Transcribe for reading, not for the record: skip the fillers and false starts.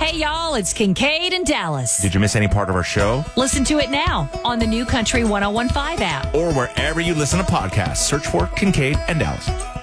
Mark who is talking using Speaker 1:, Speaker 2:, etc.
Speaker 1: Hey, y'all, it's Kincaid and Dallas.
Speaker 2: Did you miss any part of our show?
Speaker 1: Listen to it now on the new Country 101.5 app.
Speaker 2: Or wherever you listen to podcasts. Search for Kincaid and Dallas.